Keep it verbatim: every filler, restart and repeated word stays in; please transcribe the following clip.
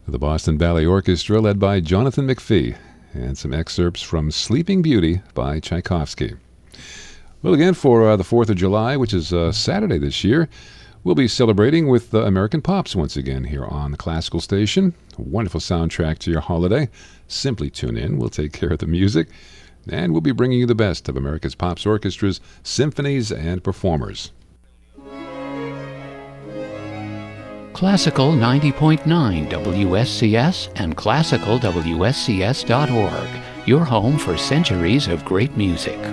The Boston Ballet Orchestra led by Jonathan McPhee, and some excerpts from Sleeping Beauty by Tchaikovsky. Well, again, for uh, the fourth of July, which is uh, Saturday this year, we'll be celebrating with uh, American Pops once again here on the Classical Station. A wonderful soundtrack to your holiday. Simply tune in. We'll take care of the music. And we'll be bringing you the best of America's Pops orchestras, symphonies, and performers. Classical ninety point nine W S C S and classical W S C S dot org, your home for centuries of great music.